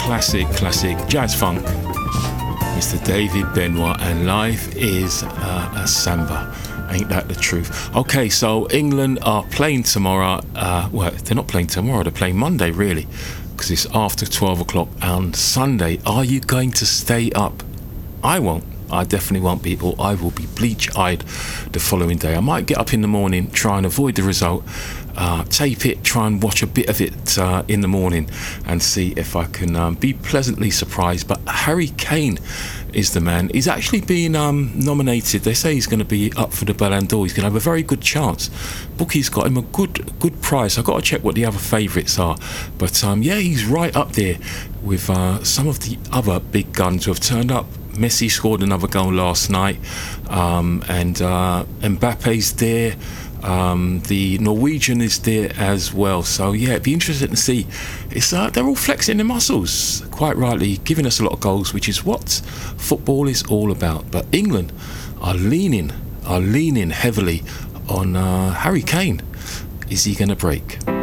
classic jazz funk. Mr. David Benoit, and life is a samba. Ain't that the truth? Okay, so England are playing tomorrow. Well, they're not playing tomorrow, they're playing Monday, really, because it's after 12 o'clock on Sunday. Are you going to stay up? I won't. I definitely won't be, or I will be bleach-eyed the following day. I might get up in the morning, try and avoid the result, tape it, try and watch a bit of it in the morning and see if I can be pleasantly surprised. But Harry Kane is the man. He's actually been nominated. They say he's going to be up for the Ballon d'Or. He's going to have a very good chance. Bookie's got him a good price. I've got to check what the other favourites are. But yeah, he's right up there with some of the other big guns who have turned up. Messi scored another goal last night, and Mbappe's there. The Norwegian is there as well. So yeah, it'd be interesting to see. It's they're all flexing their muscles, quite rightly, giving us a lot of goals, which is what football is all about. But England are leaning heavily on Harry Kane. Is he going to break?